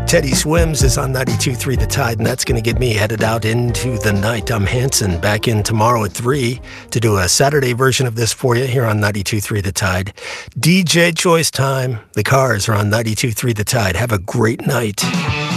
Teddy Swims is on 92.3 The Tide, and that's going to get me headed out into the night. I'm Hanson, back in tomorrow at 3 to do a Saturday version of this for you here on 92.3 The Tide. DJ Choice time. The Cars are on 92.3 The Tide. Have a great night.